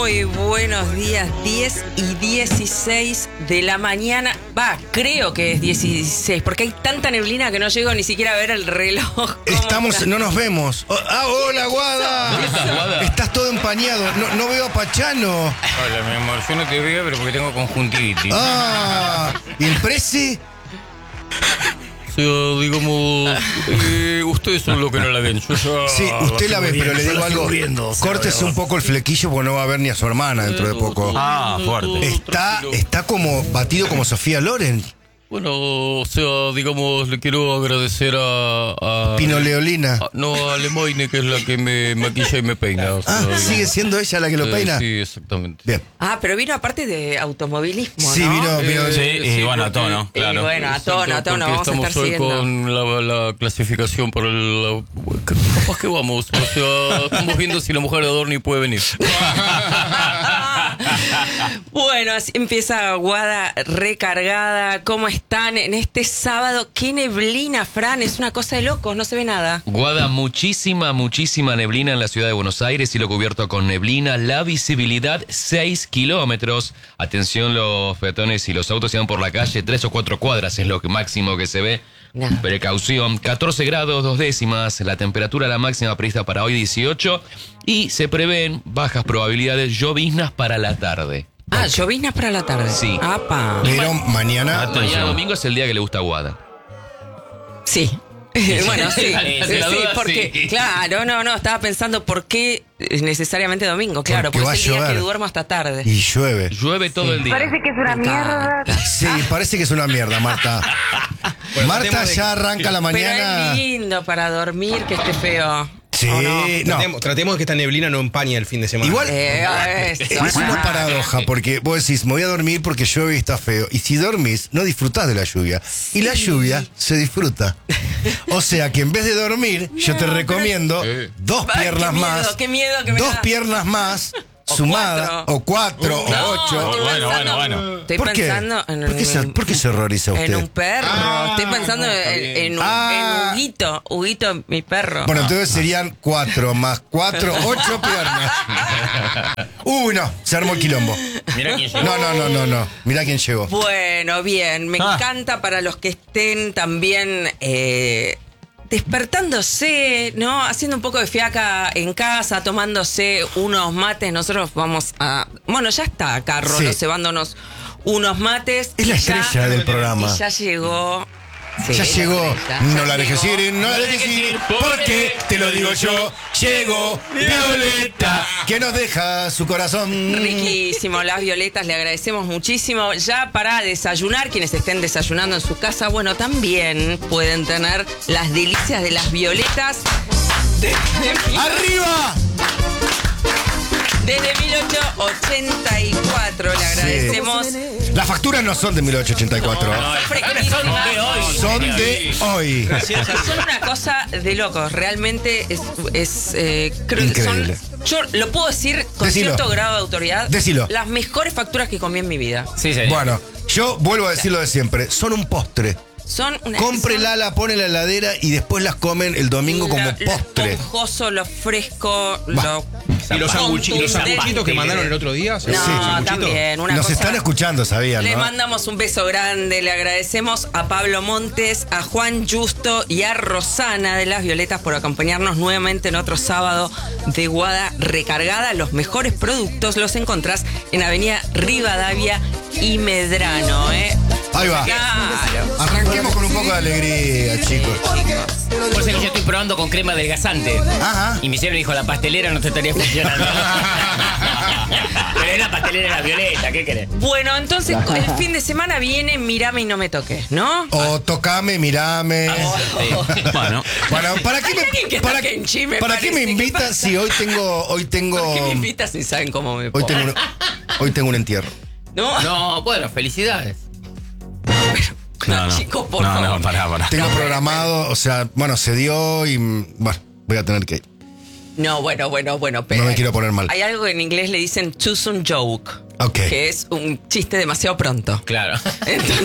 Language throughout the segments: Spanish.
Muy buenos días, 10 y 16 de la mañana. Creo que es 16, porque hay tanta neblina que no llego ni siquiera a ver el reloj. No nos vemos. Hola, Guada. Estás todo empañado. No veo a Pachano. Hola, mi amor. Yo no te veo, pero porque tengo conjuntivitis. ¿Y el Prezi? O sea, digamos, ustedes son los que no la ven. Yo sí, usted la ve, pero le digo algo. Córtese un poco el flequillo porque no va a ver ni a su hermana dentro de poco. Fuerte. Está como batido como Sofía Loren. Bueno, o sea, digamos, le quiero agradecer a Pinoleolina. A Lemoine, que es la que me maquilla y me peina. O sea, ¿sigue siendo ella la que lo peina? Sí, exactamente. Bien. Pero vino aparte de automovilismo, sí, ¿no? vino. Sí, bueno, a tono, claro. Bueno, a tono, vamos a estar estamos hoy siguiendo. con la clasificación para el... Capaz que vamos, o sea, estamos viendo si la mujer de Adorni puede venir. Bueno, así empieza Guada recargada. ¿Cómo están en este sábado? Qué neblina, Fran, es una cosa de locos, no se ve nada. Guada, muchísima neblina en la ciudad de Buenos Aires, cielo cubierto con neblina, la visibilidad 6 kilómetros. Atención, los peatones y los autos se van por la calle, 3 o 4 cuadras es lo máximo que se ve. No. Precaución, 14 grados 2 décimas, la temperatura la máxima prevista para hoy 18 y se prevén bajas probabilidades lloviznas para la tarde. Lloviznas para la tarde. Sí. Pero mañana domingo es el día que le gusta a Guada. Sí. Bueno, sí, porque, sí. Claro, no, estaba pensando por qué necesariamente domingo, claro, Porque porque es el va a día que llover. duermo hasta tarde. y llueve. Llueve todo el día. Parece que es una mierda. Sí, parece que es una mierda, Marta. Marta ya arranca la mañana. Pero es lindo para dormir, que esté feo. Sí, no. Tratemos de que esta neblina no empañe el fin de semana. Igual Eso. es una paradoja, porque vos decís, me voy a dormir porque llueve y está feo. Y si dormís, no disfrutás de la lluvia. Y la lluvia se disfruta. O sea que en vez de dormir, yo te recomiendo dos piernas más. Qué miedo que me Dos da. piernas más, sumadas, o 4, o 8. Bueno. Estoy ¿Por qué? pensando ¿Por qué se horroriza usted? en un perro. Estoy pensando en Huguito, mi perro. Bueno, entonces serían 4 más 4, 8 piernas. No, se armó el quilombo. Mirá quién llegó. No. Mirá quién llegó. Bueno, bien, me encanta para los que estén también despertándose, ¿no? Haciendo un poco de fiaca en casa, tomándose unos mates. Nosotros vamos a... Bueno, ya está acá, Rolo, Sí. cebándonos unos mates. Es la Y ya- estrella del programa. Y ya llegó... Sí, Ya llegó, ya no la dejes llegó. ir, no la dejes ir, porque te lo digo yo, llegó Violeta, que nos deja su corazón. Riquísimo, las violetas, le agradecemos muchísimo. Ya para desayunar, quienes estén desayunando en su casa, bueno, también pueden tener las delicias de las violetas ¡Arriba! desde 1884. Le agradecemos. Las facturas no son de 1884, son de hoy. Son una cosa de locos, realmente creo que son, Increíble. yo lo puedo decir con Decilo. cierto grado de autoridad. Decilo. Las mejores facturas que comí en mi vida. Sí. Bueno, yo vuelvo a decir lo de siempre, son un postre. Son una Cómprela, la pone en la heladera y después las comen el domingo como Lo postre. esponjoso, lo fresco, Va. ¿Y los sanguchitos contundente. que mandaron el otro día? No, ¿Sanguchitos? también, una Nos cosa. están escuchando, sabían, Le ¿no? mandamos un beso grande, le agradecemos a Pablo Montes, a Juan Justo y a Rosana de Las Violetas por acompañarnos nuevamente en otro sábado de Guada recargada. Los mejores productos los encontrás en Avenida Rivadavia y Medrano, ¿eh? Ahí va. Claro. Arranquemos con un poco de alegría, chicos. Por eso que yo estoy probando con crema adelgazante. Ajá. Y mi señor me dijo, la pastelera no te estaría funcionando. Pero es la pastelera de la Violeta, ¿qué querés? Bueno, entonces el fin de semana viene Mirame y no me toques, ¿no? O tocame, mirame. Bueno, Bueno, ¿para qué Alguien que me, para, toque en chi, me para qué me parece. ¿Qué invitan pasa? si hoy tengo ¿Por qué me invitas si saben cómo me pongo? hoy tengo un entierro? ¿No? No, bueno, felicidades. Chicos, por favor. Pará. Tengo programado, o sea, bueno, se dio y bueno, voy a tener que ir. No, bueno, pero No me quiero poner mal. hay algo que en inglés le dicen too soon joke. Ok. Que es un chiste demasiado pronto. Claro.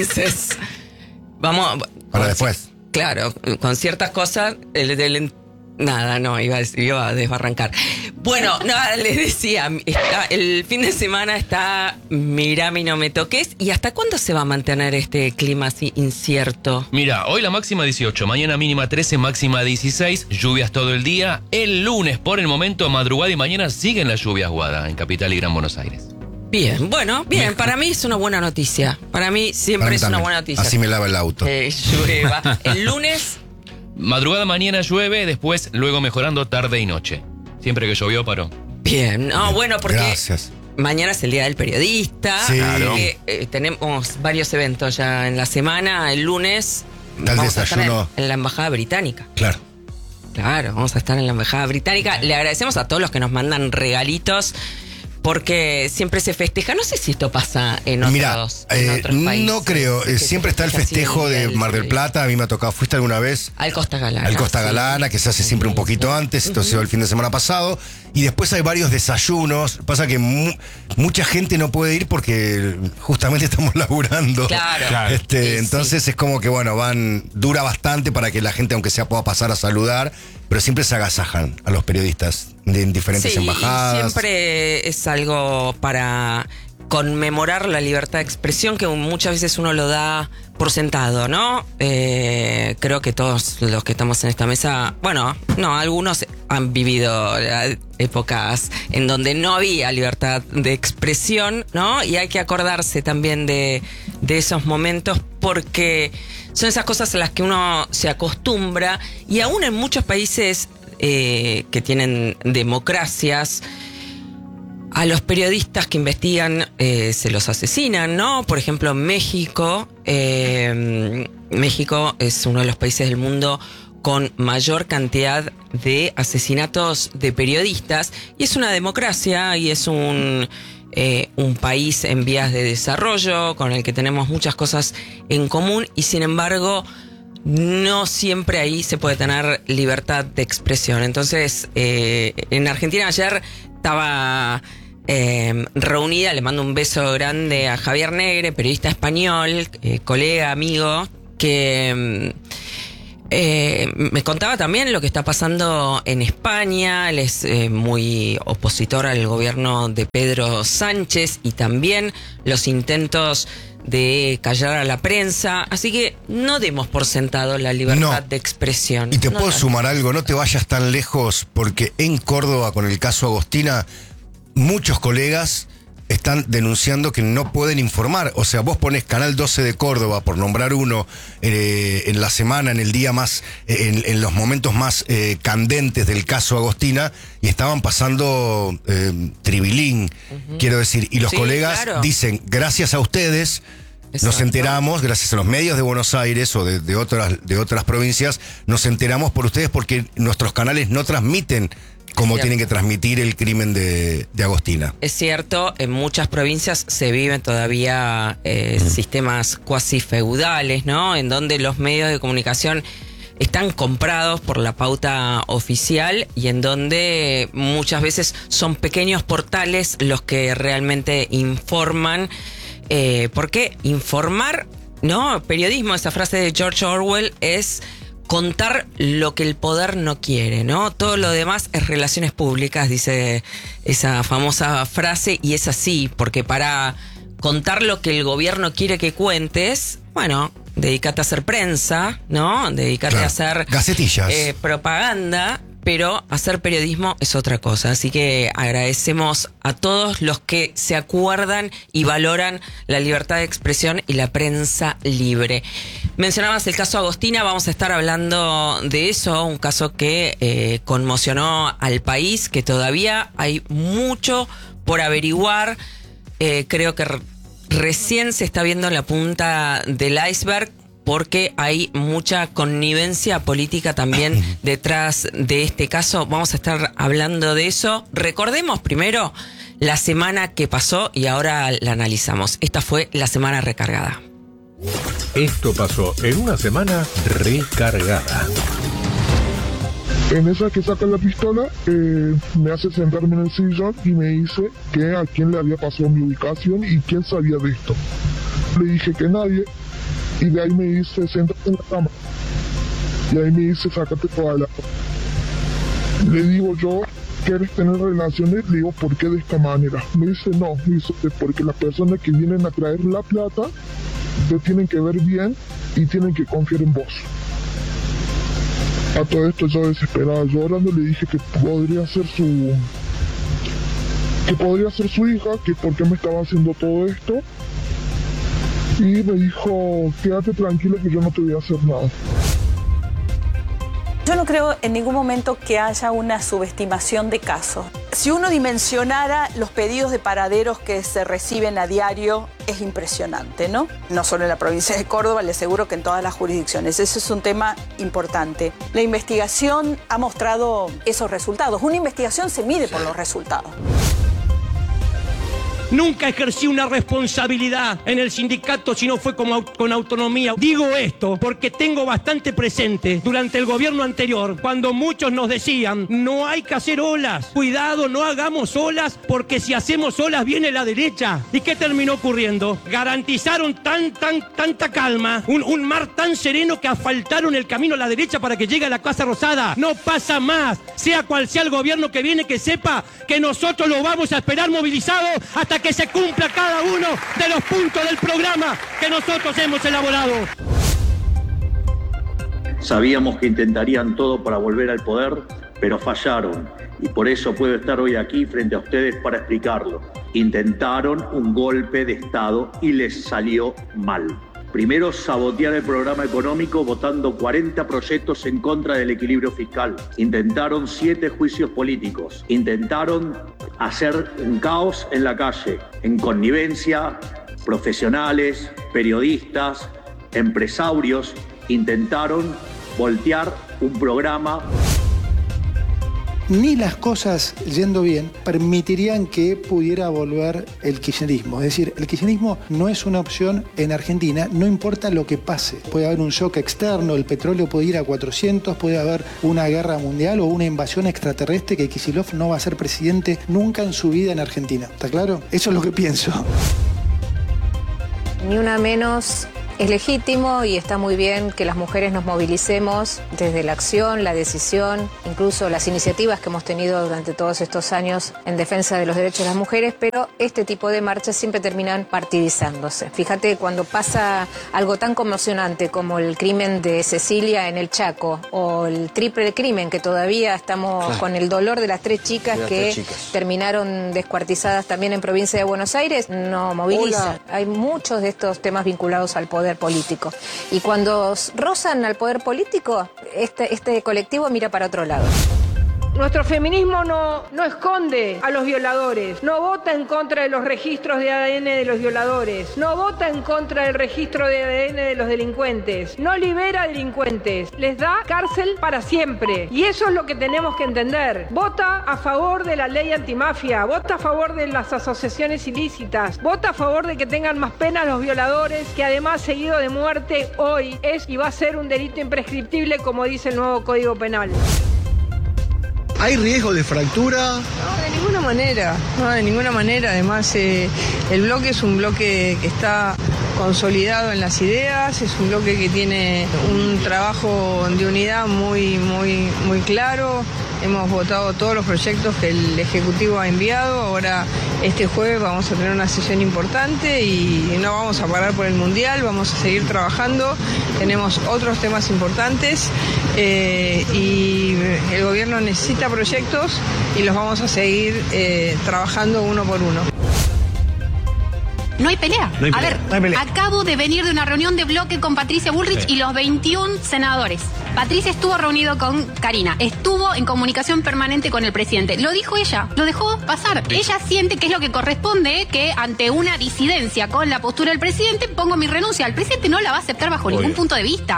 Entonces, vamos... Para después. Claro, con ciertas cosas, el del Nada, no, iba a desbarrancar. Bueno, nada, les decía, el fin de semana está Mirame y no me toques. ¿Y hasta cuándo se va a mantener este clima así incierto? Mira, hoy la máxima 18, mañana mínima 13, máxima 16, lluvias todo el día. El lunes, por el momento, madrugada y mañana siguen las lluvias, Guada, en Capital y Gran Buenos Aires. Bien, bueno, bien, para mí es una buena noticia. Para mí siempre es una buena noticia. Así me lava el auto. Llueva. El lunes... Madrugada mañana llueve, después luego mejorando tarde y noche. Siempre que llovió paró. Bien, no, bueno, porque Gracias. mañana es el Día del Periodista. Sí. Así que, tenemos varios eventos ya en la semana. El lunes Tal vamos a estar desayuno. en la Embajada Británica. Claro. Claro, vamos a estar en la Embajada Británica. Le agradecemos a todos los que nos mandan regalitos, porque siempre se festeja. No sé si esto pasa en otros, Mira, en otros países. no creo. Que Siempre se está el festeja así festejo de el Mar del periodista. Plata. A mí me ha tocado. ¿Fuiste alguna vez? Al Costa Galana. Al Costa sí. Galana, que se hace siempre un poquito antes. Esto ha sido el fin de semana pasado. Y después hay varios desayunos. Pasa que mucha gente no puede ir porque justamente estamos laburando. Claro. Sí, Entonces es como que, bueno, dura bastante para que la gente, aunque sea, pueda pasar a saludar. Pero siempre se agasajan a los periodistas en diferentes Sí, embajadas. siempre es algo para conmemorar la libertad de expresión, que muchas veces uno lo da por sentado, ¿no? Creo que todos los que estamos en esta mesa, bueno, no, algunos han vivido épocas en donde no había libertad de expresión, ¿no? Y hay que acordarse también de esos momentos, porque son esas cosas a las que uno se acostumbra, y aún en muchos países que tienen democracias, a los periodistas que investigan se los asesinan, ¿no? Por ejemplo, México. México es uno de los países del mundo con mayor cantidad de asesinatos de periodistas, y es una democracia y es un país en vías de desarrollo con el que tenemos muchas cosas en común, y sin embargo no siempre ahí se puede tener libertad de expresión. Entonces, en Argentina ayer estaba reunida, le mando un beso grande a Javier Negre, periodista español, colega, amigo, que me contaba también lo que está pasando en España. Él es muy opositor al gobierno de Pedro Sánchez, y también los intentos de callar a la prensa. Así que no demos por sentado la libertad de expresión. Y te no puedo tanto. sumar algo, no te vayas tan lejos, porque en Córdoba, con el caso Agostina, muchos colegas están denunciando que no pueden informar. O sea, vos ponés Canal 12 de Córdoba, por nombrar uno, en la semana, en el día más, en los momentos más candentes del caso Agostina, y estaban pasando tribilín, quiero decir. Y los Sí, colegas claro. dicen, gracias a ustedes, nos Exacto. enteramos, gracias a los medios de Buenos Aires o de otras provincias, nos enteramos por ustedes, porque nuestros canales no transmiten como Cierto. tienen que transmitir el crimen de Agostina. Es cierto, en muchas provincias se viven todavía sistemas cuasi feudales, ¿no? En donde los medios de comunicación están comprados por la pauta oficial, y en donde muchas veces son pequeños portales los que realmente informan. Porque informar, ¿no? Periodismo, esa frase de George Orwell, es contar lo que el poder no quiere, ¿no? Todo lo demás es relaciones públicas, dice esa famosa frase, y es así, porque para contar lo que el gobierno quiere que cuentes, bueno, dedícate a hacer prensa, ¿no? Dedícate Claro. a hacer Gacetillas. propaganda, pero hacer periodismo es otra cosa. Así que agradecemos a todos los que se acuerdan y valoran la libertad de expresión y la prensa libre. Mencionabas el caso Agostina, vamos a estar hablando de eso, un caso que conmocionó al país, que todavía hay mucho por averiguar. Creo que recién se está viendo la punta del iceberg, porque hay mucha connivencia política también detrás de este caso. Vamos a estar hablando de eso. Recordemos primero la semana que pasó y ahora la analizamos. Esta fue la semana recargada. Esto pasó en una semana recargada. En esa que saca la pistola, me hace sentarme en el sillón y me dice que a quién le había pasado mi ubicación y quién sabía de esto. Le dije que nadie, y de ahí me dice, siéntate en la cama. Y ahí me dice, sácate toda la... Le digo yo, ¿quieres tener relaciones? Le digo, ¿por qué de esta manera? Me dice, no, me dice, porque las personas que vienen a traer la plata te tienen que ver bien y tienen que confiar en vos. A todo esto yo desesperada, llorando, le dije que podría ser su hija, que por qué me estaba haciendo todo esto. Y me dijo, quédate tranquilo que yo no te voy a hacer nada. Yo no creo en ningún momento que haya una subestimación de casos. Si uno dimensionara los pedidos de paraderos que se reciben a diario, es impresionante, ¿no? No solo en la provincia de Córdoba, le aseguro que en todas las jurisdicciones. Ese es un tema importante. La investigación ha mostrado esos resultados. Una investigación se mide por los resultados. Nunca ejercí una responsabilidad en el sindicato si no fue con autonomía. Digo esto porque tengo bastante presente durante el gobierno anterior, cuando muchos nos decían, no hay que hacer olas, cuidado, no hagamos olas, porque si hacemos olas viene la derecha. ¿Y qué terminó ocurriendo? Garantizaron tanta calma, un mar tan sereno que asfaltaron el camino a la derecha para que llegue a la Casa Rosada. No pasa más, sea cual sea el gobierno que viene, que sepa que nosotros lo vamos a esperar movilizados hasta que se cumpla cada uno de los puntos del programa que nosotros hemos elaborado. Sabíamos que intentarían todo para volver al poder, pero fallaron. Y por eso puedo estar hoy aquí frente a ustedes para explicarlo. Intentaron un golpe de Estado y les salió mal. Primero, sabotear el programa económico votando 40 proyectos en contra del equilibrio fiscal. Intentaron 7 juicios políticos. Intentaron hacer un caos en la calle, en connivencia, profesionales, periodistas, empresarios. Intentaron voltear un programa. Ni las cosas yendo bien permitirían que pudiera volver el kirchnerismo. Es decir, el kirchnerismo no es una opción en Argentina, no importa lo que pase. Puede haber un shock externo, el petróleo puede ir a 400, puede haber una guerra mundial o una invasión extraterrestre, que Kicillof no va a ser presidente nunca en su vida en Argentina. ¿Está claro? Eso es lo que pienso. Ni una menos. Es legítimo y está muy bien que las mujeres nos movilicemos desde la acción, la decisión, incluso las iniciativas que hemos tenido durante todos estos años en defensa de los derechos de las mujeres, pero este tipo de marchas siempre terminan partidizándose. Fíjate, cuando pasa algo tan conmocionante como el crimen de Cecilia en el Chaco o el triple crimen que todavía estamos con el dolor de las 3 chicas que terminaron descuartizadas también en provincia de Buenos Aires, no moviliza. Hay muchos de estos temas vinculados al poder político. Y cuando rozan al poder político, este colectivo mira para otro lado. Nuestro feminismo no esconde a los violadores, no vota en contra de los registros de ADN de los violadores, no vota en contra del registro de ADN de los delincuentes, no libera delincuentes, les da cárcel para siempre. Y eso es lo que tenemos que entender. Vota a favor de la ley antimafia, vota a favor de las asociaciones ilícitas, vota a favor de que tengan más pena los violadores, que además seguido de muerte hoy es y va a ser un delito imprescriptible, como dice el nuevo Código Penal. ¿Hay riesgo de fractura? No, de ninguna manera. No, de ninguna manera. Además, el bloque es un bloque que está consolidado en las ideas, es un bloque que tiene un trabajo de unidad muy claro. Hemos votado todos los proyectos que el Ejecutivo ha enviado. Ahora, este jueves vamos a tener una sesión importante y no vamos a parar por el Mundial, vamos a seguir trabajando. Tenemos otros temas importantes y el gobierno necesita proyectos y los vamos a seguir trabajando uno por uno. No hay pelea. No hay pelea. A ver, no hay pelea. Acabo de venir de una reunión de bloque con Patricia Bullrich y los 21 senadores. Patricia estuvo reunido con Karina, estuvo en comunicación permanente con el presidente. Lo dijo ella, lo dejó pasar. Sí. Ella siente que es lo que corresponde, que ante una disidencia con la postura del presidente pongo mi renuncia. El presidente no la va a aceptar bajo ningún punto de vista.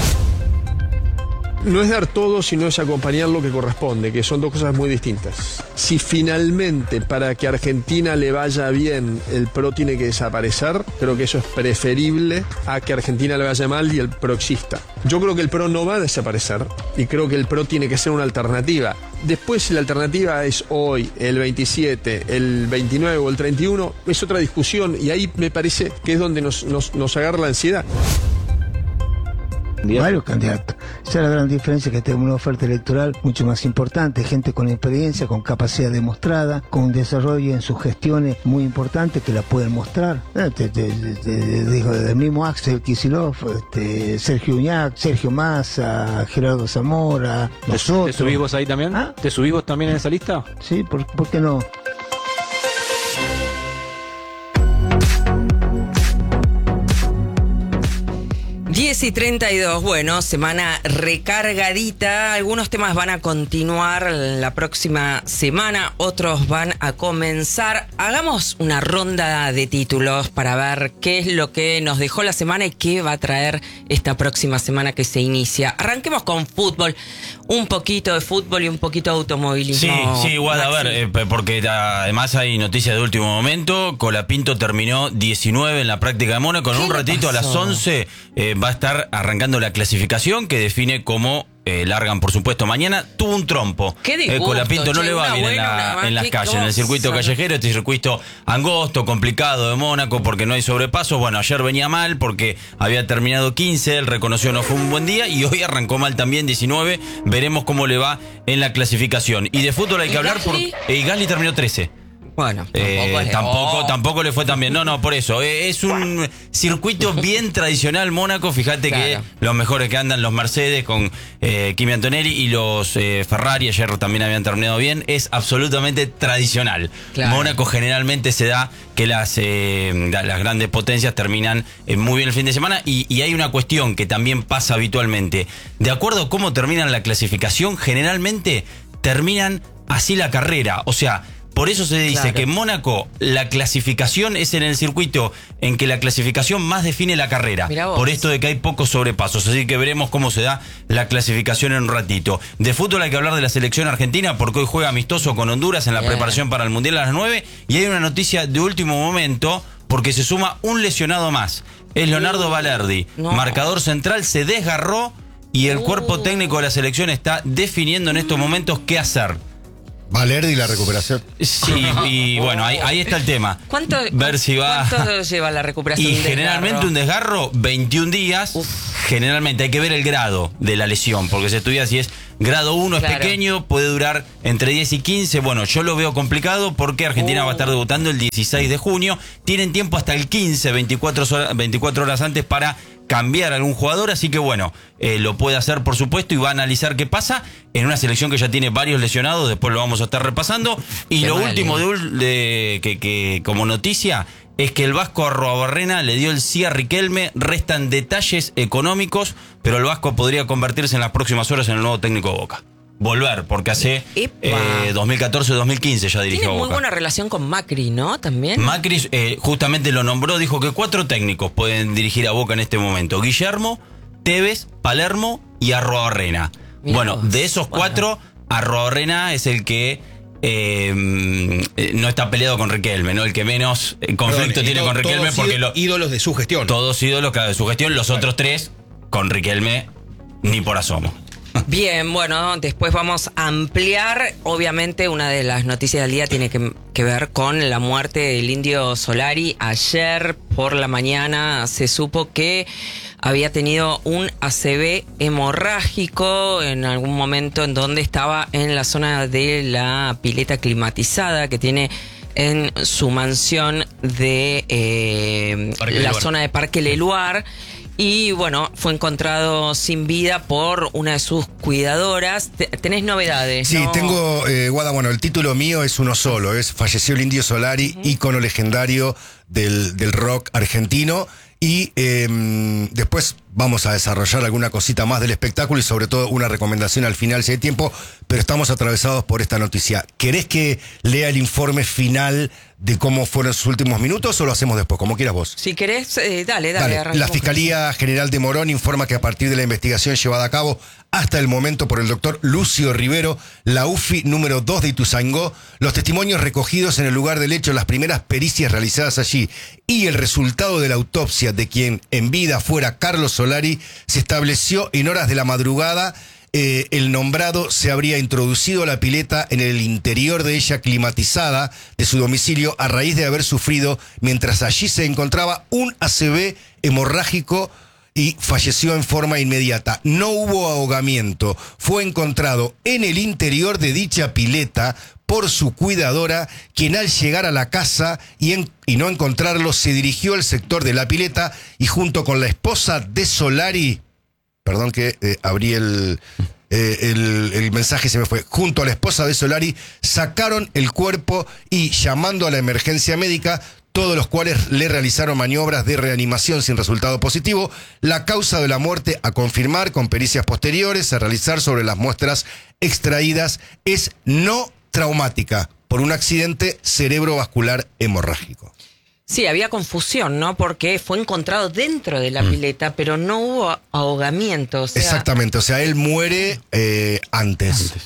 No es dar todo, sino es acompañar lo que corresponde, que son dos cosas muy distintas. Si finalmente para que a Argentina le vaya bien el PRO tiene que desaparecer, creo que eso es preferible a que a Argentina le vaya mal y el PRO exista. Yo creo que el PRO no va a desaparecer y creo que el PRO tiene que ser una alternativa. Después, si la alternativa es hoy, el 27, el 29 o el 31, es otra discusión y ahí me parece que es donde nos agarra la ansiedad. Varios candidatos. Esa es la gran diferencia, que tenemos una oferta electoral mucho más importante, gente con experiencia, con capacidad demostrada, con un desarrollo en sus gestiones muy importante que la pueden mostrar. Dijo el mismo Axel Kicillof, Sergio Uñac, Sergio Massa, Gerardo Zamora, nosotros. ¿Te subís vos ahí también? ¿Ah? ¿Te subís vos también en esa lista? Sí, ¿por qué no? y 32, bueno, semana recargadita. Algunos temas van a continuar la próxima semana, otros van a comenzar. Hagamos una ronda de títulos para ver qué es lo que nos dejó la semana y qué va a traer esta próxima semana que se inicia. Arranquemos con fútbol, un poquito de fútbol y un poquito de automovilismo. Sí, Guada, a ver, porque además hay noticias de último momento. Colapinto terminó 19 en la práctica de Mónaco. En un ratito, a las 11, va a estar arrancando la clasificación que define cómo largan, por supuesto, mañana. Tuvo un trompo. Qué disgusto, Colapinto no le va bien en las calles, en el circuito callejero, este circuito angosto, complicado de Mónaco, porque no hay sobrepasos. Bueno, ayer venía mal porque había terminado 15, él reconoció no fue un buen día, y hoy arrancó mal también, 19. Veremos cómo le va en la clasificación. Y de fútbol hay que hablar, y Gasly terminó 13. Bueno, tampoco le fue tan bien. No, por eso. Es un circuito bien tradicional, Mónaco. Fíjate que los mejores que andan, los Mercedes con Kimi Antonelli y los Ferrari, ayer también habían terminado bien. Es absolutamente tradicional. Mónaco generalmente se da que las grandes potencias terminan muy bien el fin de semana. Y hay una cuestión que también pasa habitualmente. De acuerdo a cómo terminan la clasificación, generalmente terminan así la carrera. O sea, por eso se dice que en Mónaco la clasificación es en el circuito en que la clasificación más define la carrera. Por esto de que hay pocos sobrepasos. Así que veremos cómo se da la clasificación en un ratito. De fútbol hay que hablar de la selección argentina, porque hoy juega amistoso con Honduras en la preparación para el Mundial a las 9. Y hay una noticia de último momento, porque se suma un lesionado más. Es Leonardo Balerdi. Marcador central, se desgarró y el cuerpo técnico de la selección está definiendo en estos momentos qué hacer. Balerdi y la recuperación. Sí, y bueno, ahí está el tema. ¿Cuánto lleva la recuperación? Y generalmente un desgarro, 21 días. Generalmente hay que ver el grado de la lesión, porque se estudia si es grado 1, es pequeño, puede durar entre 10 y 15. Bueno, yo lo veo complicado porque Argentina va a estar debutando el 16 de junio. Tienen tiempo hasta el 15, 24 horas antes para cambiar a algún jugador, así que bueno, lo puede hacer por supuesto y va a analizar qué pasa en una selección que ya tiene varios lesionados. Después lo vamos a estar repasando. Y lo último que como noticia es que el vasco Arruabarrena le dio el sí a Riquelme. Restan detalles económicos, pero el vasco podría convertirse en las próximas horas en el nuevo técnico de Boca. Volver, porque hace 2014-2015 ya dirigió a Boca. Tiene muy buena relación con Macri, ¿no? También. Macri justamente lo nombró, dijo que 4 técnicos pueden dirigir a Boca en este momento: Guillermo, Tevez, Palermo y Arruabarrena. Bueno, de esos 4, Arruabarrena es el que no está peleado con Riquelme, ¿no? El que menos conflicto tiene con Riquelme, porque ídolos de su gestión. Todos ídolos de su gestión. Los otros 3 con Riquelme ni por asomo. Bien, bueno, después vamos a ampliar. Obviamente una de las noticias del día tiene que ver con la muerte del Indio Solari. Ayer por la mañana se supo que había tenido un ACV hemorrágico en algún momento en donde estaba en la zona de la pileta climatizada que tiene en su mansión de la zona de Parque Leluar. Y bueno, fue encontrado sin vida por una de sus cuidadoras. ¿Tenés novedades? Sí, ¿no? tengo, Guada, bueno, el título mío es uno solo, falleció el Indio Solari, ícono legendario del rock argentino. Y después vamos a desarrollar alguna cosita más del espectáculo y sobre todo una recomendación al final si hay tiempo, pero estamos atravesados por esta noticia. ¿Querés que lea el informe final de cómo fueron sus últimos minutos o lo hacemos después? Como quieras vos. Si querés, dale. La Fiscalía General de Morón informa que a partir de la investigación llevada a cabo hasta el momento por el doctor Lucio Rivero, la UFI número 2 de Ituzaingó, los testimonios recogidos en el lugar del hecho, las primeras pericias realizadas allí y el resultado de la autopsia de quien en vida fuera Carlos Solari, se estableció en horas de la madrugada. El nombrado se habría introducido a la pileta en el interior de ella climatizada de su domicilio a raíz de haber sufrido, mientras allí se encontraba un ACV hemorrágico y falleció en forma inmediata. No hubo ahogamiento. Fue encontrado en el interior de dicha pileta por su cuidadora, quien al llegar a la casa y no encontrarlo, se dirigió al sector de la pileta y junto con la esposa de Solari, perdón que abrí el mensaje, se me fue, junto a la esposa de Solari, sacaron el cuerpo y llamando a la emergencia médica, todos los cuales le realizaron maniobras de reanimación sin resultado positivo. La causa de la muerte a confirmar con pericias posteriores a realizar sobre las muestras extraídas es no traumática por un accidente cerebrovascular hemorrágico. Sí, había confusión, ¿no? Porque fue encontrado dentro de la pileta, pero no hubo ahogamiento. O sea... Exactamente, o sea, él muere antes.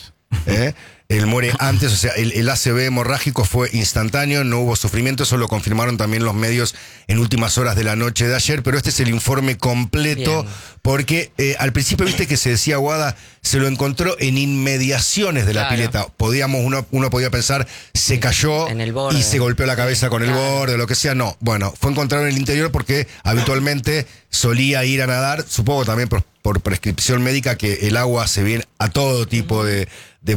Él muere antes, o sea, el ACV hemorrágico fue instantáneo, no hubo sufrimiento, eso lo confirmaron también los medios en últimas horas de la noche de ayer, pero este es el informe completo, bien, porque al principio viste que se decía, Guada, se lo encontró en inmediaciones de la pileta. Uno podía pensar, se cayó en el borde, y se golpeó la cabeza con el borde, lo que sea. No, bueno, fue encontrado en el interior porque habitualmente solía ir a nadar, supongo también por prescripción médica, que el agua hace bien a todo tipo de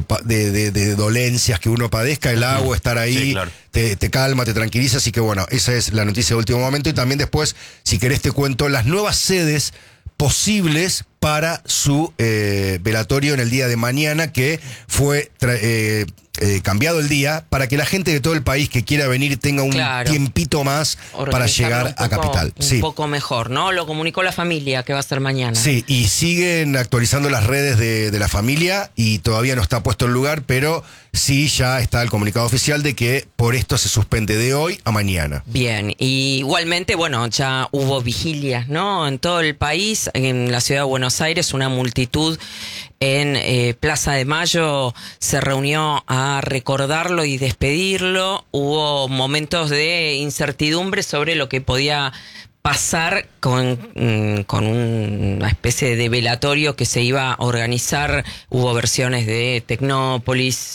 dolencias que uno padezca. El agua, estar ahí, sí, claro, te calma, te tranquiliza. Así que bueno, esa es la noticia de último momento. Y también después, si querés, te cuento las nuevas sedes posibles para su velatorio en el día de mañana, que fue cambiado el día para que la gente de todo el país que quiera venir tenga un tiempito más para llegar a Capital. Un poco mejor, ¿no? Lo comunicó la familia que va a ser mañana. Sí, y siguen actualizando las redes de la familia y todavía no está puesto en lugar, pero sí ya está el comunicado oficial de que por esto se suspende de hoy a mañana. Bien, y igualmente, bueno, ya hubo vigilias, ¿no? En todo el país, en la ciudad de Buenos Aires, una multitud en Plaza de Mayo se reunió a recordarlo y despedirlo. Hubo momentos de incertidumbre sobre lo que podía pasar con una especie de velatorio que se iba a organizar. Hubo versiones de Tecnópolis,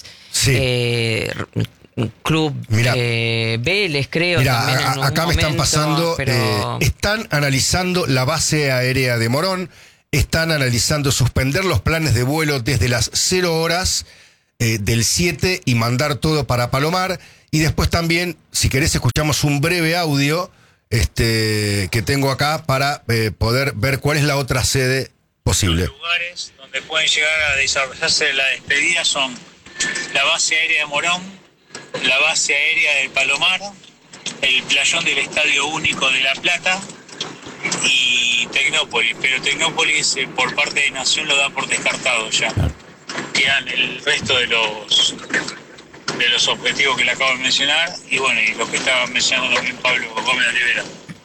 Club Vélez, creo. Mira, también acá me están pasando, pero... están analizando la base aérea de Morón. Están analizando suspender los planes de vuelo desde las 0 horas del 7 y mandar todo para Palomar. Y después también, si querés, escuchamos un breve audio que tengo acá para poder ver cuál es la otra sede posible. Los lugares donde pueden llegar a desarrollarse la despedida son la base aérea de Morón, la base aérea del Palomar, el playón del Estadio Único de La Plata y Tecnópolis, pero Tecnópolis por parte de Nación lo da por descartado ya. Quedan el resto de los objetivos que le acabo de mencionar y bueno, y lo que estaba mencionando también Pablo Gómez Olivera.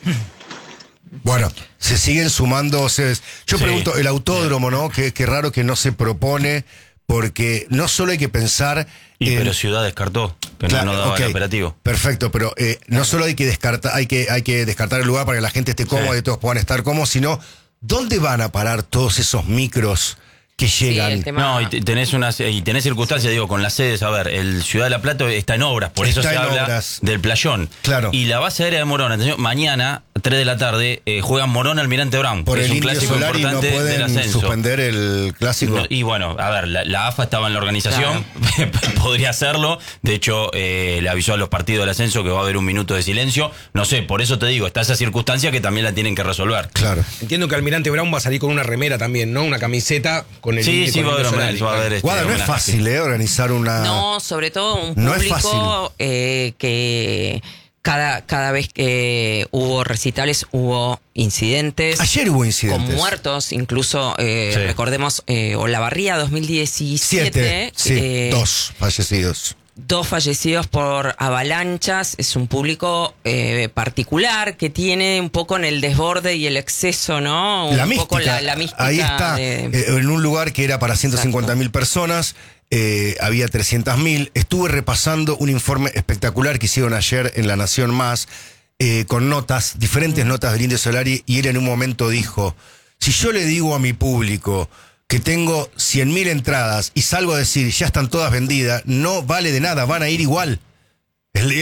Bueno, se siguen sumando sedes. Yo pregunto, el autódromo, ¿no? Qué raro que no se propone, porque no solo hay que pensar... pero Ciudad descartó, que no daba el operativo. Perfecto, pero no solo hay que descartar, hay que descartar el lugar para que la gente esté cómoda y todos puedan estar cómodos, sino ¿dónde van a parar todos esos micros que llegan? No, y tenés circunstancias, digo, con las sedes. A ver, el Ciudad de La Plata está en obras, por eso se habla del playón. Claro. Y la base aérea de Morón, atención, mañana, 3 de la tarde, juegan Morón Almirante Brown. Por es el un clásico importante no pueden del ascenso. Suspender el clásico. No, y bueno, a ver, la AFA estaba en la organización, podría hacerlo. De hecho, le avisó a los partidos del ascenso que va a haber un minuto de silencio. No sé, por eso te digo, está esa circunstancia que también la tienen que resolver. Claro. Entiendo que Almirante Brown va a salir con una remera también, ¿no? Una camiseta con el... Sí, va a haber Guada, no es fácil, organizar una... No, sobre todo un público que cada vez que hubo recitales hubo incidentes. Ayer hubo incidentes. Con muertos, incluso, recordemos, Olavarría 2017. 2 fallecidos. 2 fallecidos por avalanchas. Es un público particular que tiene un poco en el desborde y el exceso, ¿no? La mística. La mística. Ahí está, en un lugar que era para 150.000 personas, había 300.000. Estuve repasando un informe espectacular que hicieron ayer en La Nación Más, con notas, diferentes notas del Indio Solari, y él en un momento dijo, si yo le digo a mi público que tengo 100.000 entradas y salgo a decir ya están todas vendidas, no vale de nada, van a ir igual.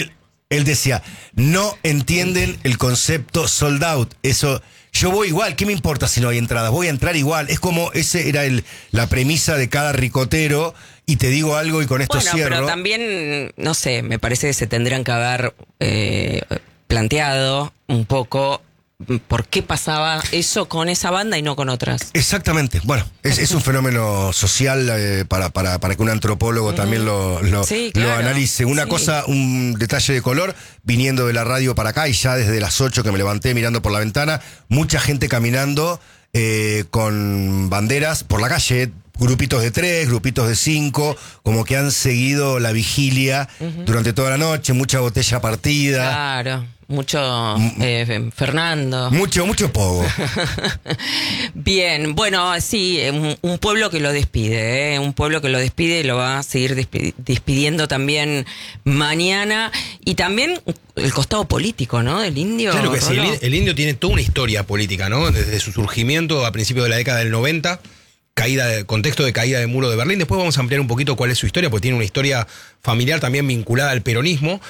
Él decía, no entienden el concepto sold out. Eso, yo voy igual, ¿qué me importa si no hay entradas? Voy a entrar igual. Es como, ese era la premisa de cada ricotero. Y te digo algo y con esto cierro. Pero también, no sé, me parece que se tendrían que haber planteado un poco por qué pasaba eso con esa banda y no con otras. Exactamente. Bueno, es un fenómeno social para que un antropólogo también lo analice. Una cosa, un detalle de color, viniendo de la radio para acá y ya desde las 8 que me levanté mirando por la ventana, mucha gente caminando con banderas por la calle. Grupitos de 3, grupitos de 5, como que han seguido la vigilia durante toda la noche, mucha botella partida. Claro, mucho Fernando. Mucho pogo. Bien, bueno, sí, un pueblo que lo despide, un pueblo que lo despide y lo va a seguir despidiendo también mañana. Y también el costado político, ¿no? Del indio. Claro que sí, el indio tiene toda una historia política, ¿no? Desde su surgimiento a principios de la década del 90. Contexto de caída del muro de Berlín. Después vamos a ampliar un poquito cuál es su historia, porque tiene una historia familiar también vinculada al peronismo.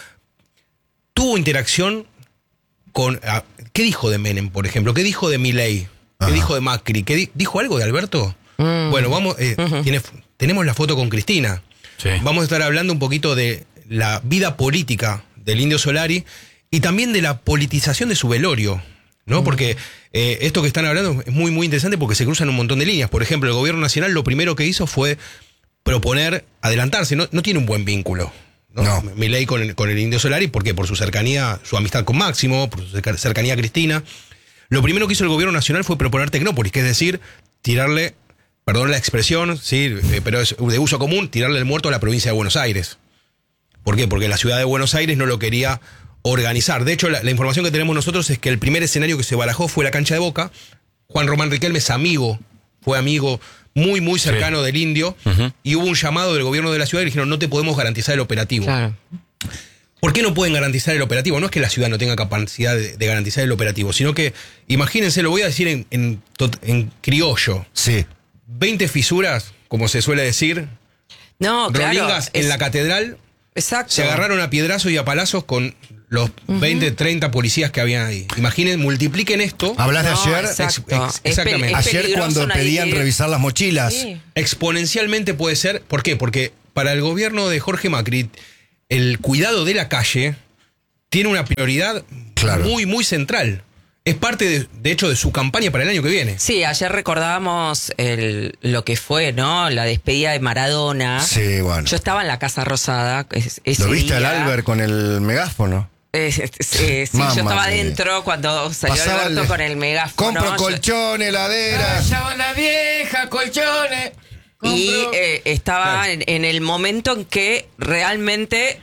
Tuvo interacción con... ¿Qué dijo de Menem, por ejemplo? ¿Qué dijo de Milei? ¿Qué dijo de Macri? ¿Dijo algo de Alberto? Bueno, vamos. Tenemos la foto con Cristina. Sí. Vamos a estar hablando un poquito de la vida política del Indio Solari y también de la politización de su velorio, ¿no? Porque esto que están hablando es muy, muy interesante porque se cruzan un montón de líneas. Por ejemplo, el gobierno nacional lo primero que hizo fue proponer adelantarse. No tiene un buen vínculo, ¿no? Milei con el Indio Solari. ¿Por qué? Por su cercanía, su amistad con Máximo, por su cercanía a Cristina. Lo primero que hizo el gobierno nacional fue proponer Tecnópolis, que es decir, tirarle, perdón la expresión, sí, pero es de uso común, tirarle el muerto a la provincia de Buenos Aires. ¿Por qué? Porque la ciudad de Buenos Aires no lo quería organizar. De hecho, la información que tenemos nosotros es que el primer escenario que se barajó fue la cancha de Boca. Juan Román Riquelme es fue amigo muy, muy cercano del Indio, y hubo un llamado del gobierno de la ciudad y dijeron, no te podemos garantizar el operativo. Claro. ¿Por qué no pueden garantizar el operativo? No es que la ciudad no tenga capacidad de garantizar el operativo, sino que, imagínense, lo voy a decir en criollo. Sí. 20 fisuras, como se suele decir. No, rolingas en la catedral. Exacto. Se agarraron a piedrazos y a palazos con los 20, 30 policías que habían ahí. Imaginen, multipliquen esto. ¿Hablas de ayer? Exactamente. Ayer cuando pedían revisar las mochilas. Sí. Exponencialmente puede ser. ¿Por qué? Porque para el gobierno de Jorge Macri, el cuidado de la calle tiene una prioridad muy, muy central. Es parte, de hecho, de su campaña para el año que viene. Sí, ayer recordábamos lo que fue, ¿no? La despedida de Maradona. Sí, bueno. Yo estaba en la Casa Rosada. ¿Lo viste al Albert con el megáfono? Sí, yo estaba adentro cuando salió Alberto con el megáfono. Compro colchones, heladera. Sábana vieja, colchones. Y estaba en el momento en que realmente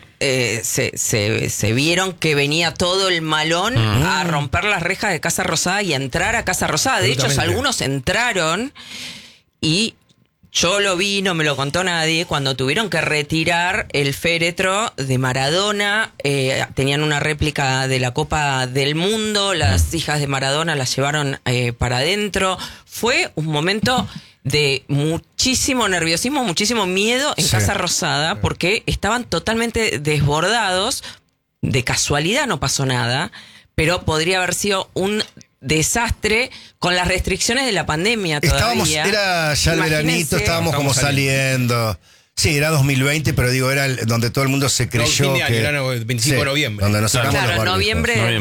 se vieron que venía todo el malón a romper las rejas de Casa Rosada y a entrar a Casa Rosada. De hecho, algunos entraron y yo lo vi, no me lo contó nadie, cuando tuvieron que retirar el féretro de Maradona. Tenían una réplica de la Copa del Mundo, las hijas de Maradona las llevaron para adentro. Fue un momento de muchísimo nerviosismo, muchísimo miedo en Casa Rosada, porque estaban totalmente desbordados. De casualidad no pasó nada, pero podría haber sido un desastre con las restricciones de la pandemia todavía. Era ya el veranito, estábamos como saliendo. Sí, era 2020, pero digo, era donde todo el mundo se creyó que... Era el 25 de noviembre. Donde nos sacamos claro, los noviembre del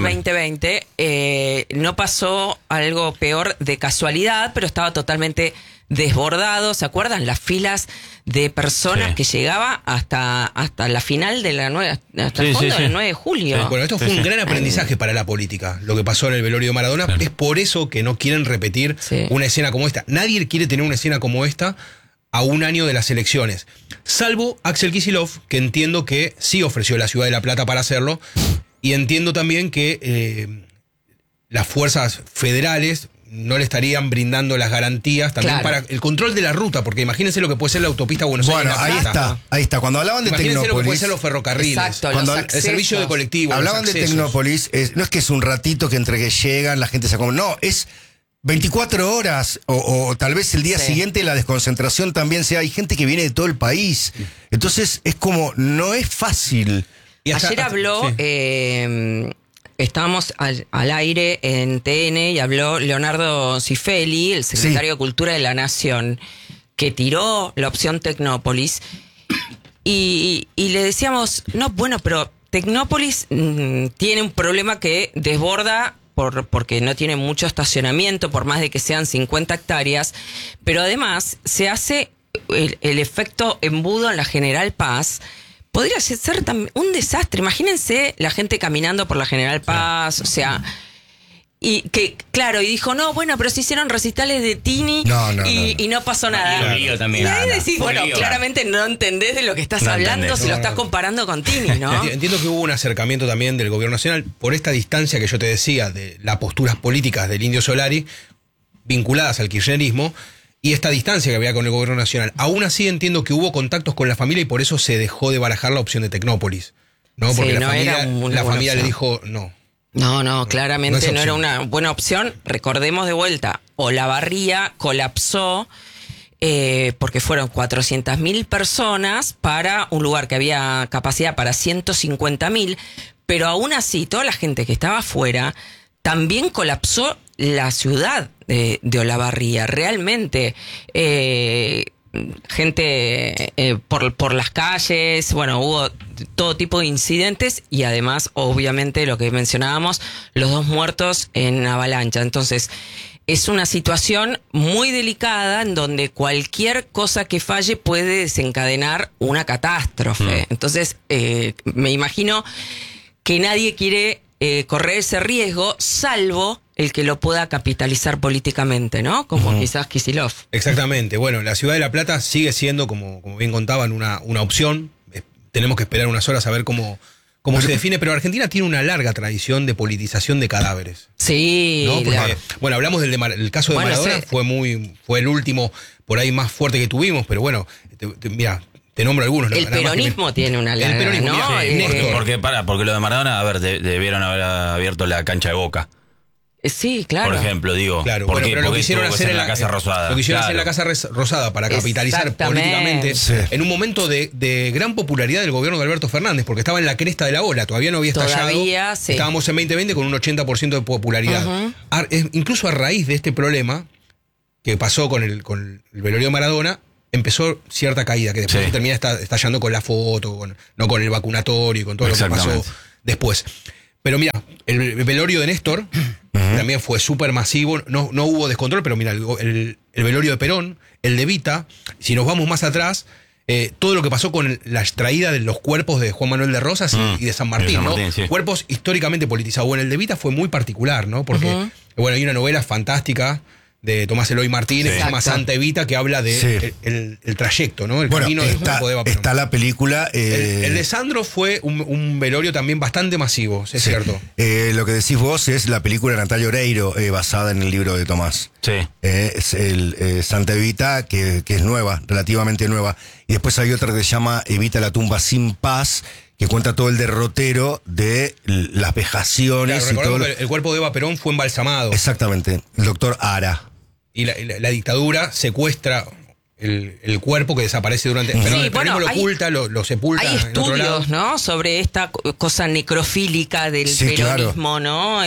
2020. No pasó algo peor de casualidad, pero estaba totalmente desbordado. ¿Se acuerdan? Las filas de personas que llegaba hasta la final de la hasta el fondo del 9 de julio. Sí. Bueno, esto fue un gran aprendizaje para la política, lo que pasó en el velorio de Maradona. Es por eso que no quieren repetir una escena como esta. Nadie quiere tener una escena como esta a un año de las elecciones, salvo Axel Kicillof, que entiendo que sí ofreció la Ciudad de La Plata para hacerlo, y entiendo también que las fuerzas federales no le estarían brindando las garantías también para el control de la ruta, porque imagínense lo que puede ser la autopista Buenos Aires. Bueno, ahí está. Cuando hablaban de Tecnópolis, imagínense lo que puede ser los ferrocarriles, el servicio de colectivo. Hablaban de Tecnópolis, no es que es un ratito que entre que llegan, la gente se acomoda, no, es 24 horas o tal vez el día siguiente la desconcentración también sea. Hay gente que viene de todo el país. Entonces es como, no es fácil. Ayer habló, estábamos al aire en TN y habló Leonardo Cifelli, el secretario de Cultura de la Nación, que tiró la opción Tecnópolis y le decíamos, no, bueno, pero Tecnópolis tiene un problema que desborda porque no tiene mucho estacionamiento, por más de que sean 50 hectáreas, pero además se hace el efecto embudo en la General Paz. Podría ser también un desastre. Imagínense la gente caminando por la General Paz, o sea... Y que, claro, y dijo, no, bueno, pero se hicieron recitales de Tini y no pasó nada. Y ahí decís, bueno, claramente no entendés de lo que estás hablando si lo estás comparando con Tini, ¿no? Entiendo que hubo un acercamiento también del gobierno nacional por esta distancia que yo te decía de las posturas políticas del Indio Solari vinculadas al kirchnerismo y esta distancia que había con el gobierno nacional. Aún así entiendo que hubo contactos con la familia y por eso se dejó de barajar la opción de Tecnópolis, ¿no? Porque la familia le dijo no. No, claramente no era una buena opción. Recordemos de vuelta, Olavarría colapsó porque fueron 400.000 personas para un lugar que había capacidad para 150.000, pero aún así toda la gente que estaba afuera también colapsó la ciudad de Olavarría. Realmente gente por las calles, bueno, hubo todo tipo de incidentes y además, obviamente, lo que mencionábamos, los 2 muertos en avalancha. Entonces, es una situación muy delicada en donde cualquier cosa que falle puede desencadenar una catástrofe. Entonces, me imagino que nadie quiere correr ese riesgo, salvo el que lo pueda capitalizar políticamente, ¿no? Como quizás Kicillof. Exactamente. Bueno, la ciudad de La Plata sigue siendo, como bien contaban, una opción. Tenemos que esperar unas horas a ver cómo se define, pero Argentina tiene una larga tradición de politización de cadáveres. Sí. ¿No? Porque, bueno, hablamos el caso de Maradona, fue el último por ahí más fuerte que tuvimos, pero bueno, mira, te nombro algunos. El peronismo tiene una larga, el peronismo, ¿no? Néstor. Porque lo de Maradona, a ver, debieron haber abierto la cancha de Boca. Sí, claro. Por ejemplo, digo, claro, bueno, pero lo que hicieron hacer en la Casa Rosada. Lo que hicieron hacer en la Casa Rosada para capitalizar políticamente en un momento de gran popularidad del gobierno de Alberto Fernández, porque estaba en la cresta de la ola, todavía no había estallado. Estábamos en 2020 con un 80% de popularidad. Incluso a raíz de este problema que pasó con el velorio de Maradona, empezó cierta caída, que después termina estallando con la foto, no con el vacunatorio y con todo lo que pasó después. Pero mira, el velorio de Néstor también fue súper masivo, no hubo descontrol, pero mira, el velorio de Perón, el de Vita, si nos vamos más atrás, todo lo que pasó con la extraída de los cuerpos de Juan Manuel de Rosas y de San Martín, ¿no? Cuerpos históricamente politizados. Bueno, el de Vita fue muy particular, ¿no? Porque, bueno, hay una novela fantástica de Tomás Eloy Martínez, que se llama Santa Evita, que habla de el trayecto, ¿no? El camino del cuerpo de Eva Perón. Está la película. El de Sandro fue un velorio también bastante masivo, es cierto. Lo que decís vos es la película de Natalia Oreiro, basada en el libro de Tomás. Es el Santa Evita, que es nueva, relativamente nueva. Y después hay otra que se llama Evita la tumba sin paz, que cuenta todo el derrotero de las vejaciones. Claro, y todo el cuerpo de Eva Perón fue embalsamado. Exactamente, el doctor Ara. Y la dictadura secuestra el cuerpo que desaparece durante... Pero el peronismo lo oculta, lo sepulta. Hay estudios, ¿no? Sobre esta cosa necrofílica del peronismo, ¿no?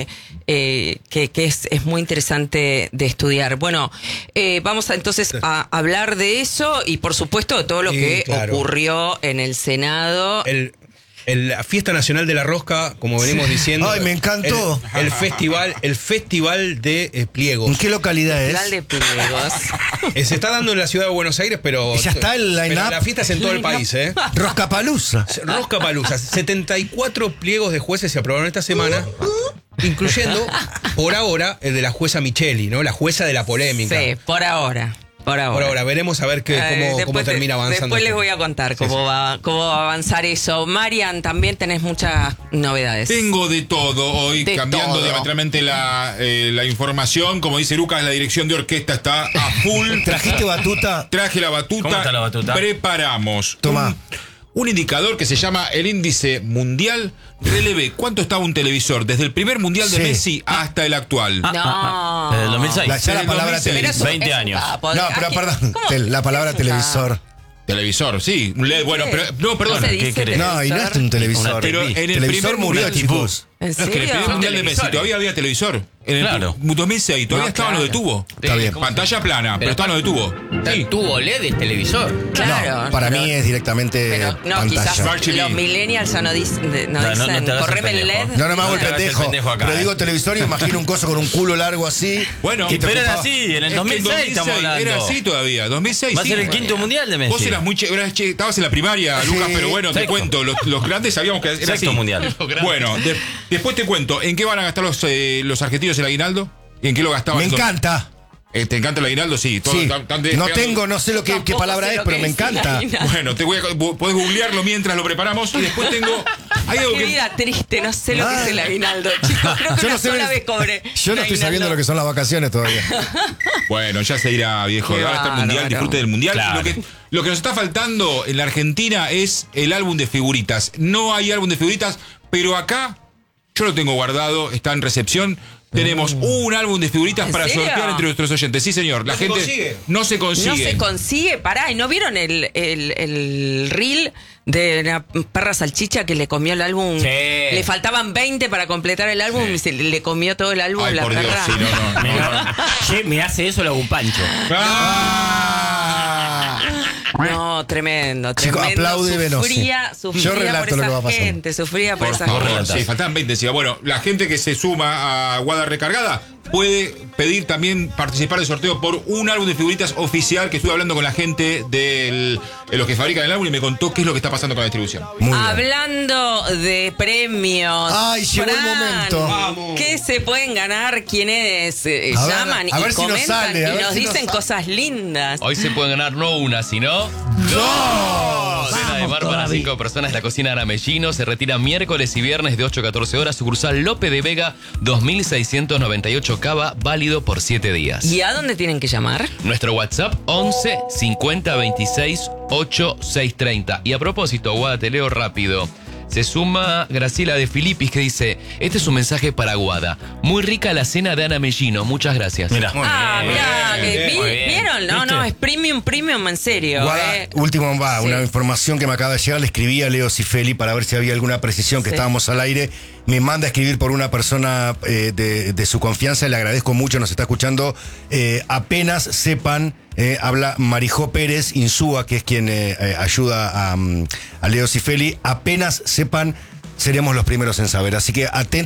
Que es muy interesante de estudiar. Bueno, vamos entonces a hablar de eso y por supuesto de todo lo que ocurrió en el Senado. La Fiesta Nacional de la Rosca, como venimos diciendo. ¡Ay, me encantó! El festival de pliegos. ¿En qué localidad es? Festival de pliegos. Se está dando en la ciudad de Buenos Aires, pero ya está el line-up. La fiesta es en todo el país, ¿eh? Roscapalusa. 74 pliegos de jueces se aprobaron esta semana, incluyendo, por ahora, el de la jueza Micheli, ¿no? La jueza de la polémica. Sí, por ahora. Por ahora, veremos a ver cómo termina avanzando. Después les voy a contar cómo va a avanzar eso. Marian, también tenés muchas novedades. Tengo de todo hoy, cambiando diametralmente la información. Como dice Lucas, la dirección de orquesta está a full. ¿Trajiste batuta? Traje la batuta. ¿Cómo está la batuta? Preparamos. Toma. Un indicador que se llama el índice mundial. Relevé cuánto estaba un televisor desde el primer mundial de Messi hasta el actual. No. Desde el 2006. La palabra televisor. 20 años. No, pero perdón. La palabra televisor. Televisor, sí. Un LED, bueno, pero. No, perdón. No se dice televisor. No, y no es un televisor. Pero en el televisor primer murió, mundial, chicos. ¿En Es que en el serio? primer mundial de Messi todavía había televisor. En el Claro. 2006 todavía No, estaban los de claro. tubo. Está bien. Pantalla plana, pero estaban los de tubo. El tubo LED es televisor. Claro. No, para pero- mí es directamente Pero no, pantalla. quizás Smart TV. los millennials ya no dicen, No, no dicen te hagas el correme el pendejo. LED. No me hago el te hagas el pendejo. pendejo acá, Pero digo televisor y imagino un coso con un culo largo así. Bueno, que te pero era ocupaba- así, en el Es que 2006 estamos hablando. era así todavía, 2006. Va a sí. ser el quinto mundial de Messi. Vos eras muy estabas en la primaria, Lucas, pero bueno, te Sexto. cuento, los grandes sabíamos que era Sexto así. mundial. Bueno, después te cuento, ¿en qué van a gastar los argentinos el aguinaldo? ¿Y en qué lo gastaban? Me encanta. ¿Te encanta el aguinaldo? Sí. Sí. No tengo, no sé qué Tampoco palabra sé es, lo pero que me es encanta. el aguinaldo. Bueno, podés googlearlo mientras lo preparamos y después tengo... Hay algo Qué que... vida triste, no sé lo que es el aguinaldo, chicos. Creo que Yo una no sé sola ver- vez cobré. Yo no estoy sabiendo lo que son las vacaciones todavía. Bueno, ya se irá, viejo. Qué Ahora está el mundial, bárbaro. disfrute del mundial. Claro. Lo que nos está faltando en la Argentina es el álbum de figuritas. No hay álbum de figuritas, pero acá yo lo tengo guardado, está en recepción. Tenemos un álbum de figuritas ¿En para serio? sortear entre nuestros oyentes. Sí, señor. La gente consigue? no se consigue. No se consigue, pará. ¿Y no vieron el reel de la perra salchicha que le comió el álbum? Sí. Le faltaban 20 para completar el álbum y se le comió todo el álbum Ay, la por Dios, perra. sí, no. Che, me hace eso, lo hago un pancho. No, tremendo, Chicos, tremendo. apláudemenos, Sufría sí. Yo por relato lo que va esa pasando. gente, sufría por Por esa favor, gente. sí, faltan 20. Decía, bueno, la gente que se suma a Guada Recargada puede pedir también participar del sorteo por un álbum de figuritas oficial, que estuve hablando con la gente de los que fabrican el álbum y me contó qué es lo que está pasando con la distribución. Muy bien. Hablando de premios. Ay, llegó el momento. Vamos. ¿Qué se pueden ganar quienes A ver, llaman a y ver si nos comentan sale, a y ver nos si nos dicen sale. cosas lindas? Hoy se pueden ganar no una, sino cena de bar para 5 personas. La cocina Aramellino se retira miércoles y viernes de 8 a 14 horas. Sucursal Lope de Vega, 2698 Cava, válido por 7 días. ¿Y a dónde tienen que llamar? Nuestro WhatsApp 11 50 26 8 630. Y a propósito, Guada, te leo rápido. Se suma Graciela de Filipis que dice: este es un mensaje para Guada. Muy rica la cena de Ana Mellino. Muchas gracias. Mira. Mirá, que muy bien. ¿vieron? No, ¿Viste? no, es premium, en serio. Guarda, último, Sí. una información que me acaba de llegar. Le escribí a Leo Cifeli para ver si había alguna precisión, que Sí. estábamos al aire. Me manda a escribir por una persona de su confianza, le agradezco mucho, nos está escuchando. Apenas sepan, habla Marijó Pérez Insúa, que es quien ayuda a Leo Cifeli. Apenas sepan, seremos los primeros en saber. Así que atentos.